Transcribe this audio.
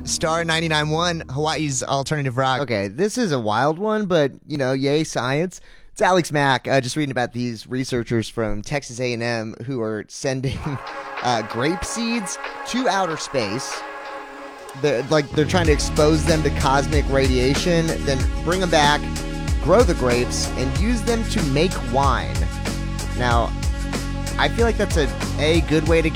Star 99.1, Hawaii's alternative rock. Okay, this is a wild one, but, yay, science. It's Alex Mack, just reading about these researchers from Texas A&M who are sending grape seeds to outer space. They're trying to expose them to cosmic radiation, then bring them back, grow the grapes, and use them to make wine. Now, I feel like that's a good way to get